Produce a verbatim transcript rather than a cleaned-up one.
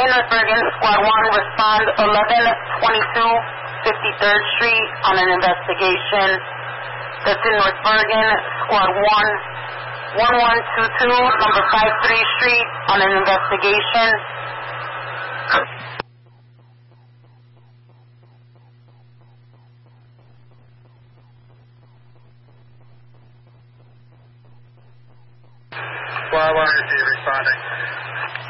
In North Bergen, Squad one, respond eleven twenty-two fifty-third Street on an investigation. That's in North Bergen, Squad one, one one two two, number five three Street on an investigation. Squad one, receive responding.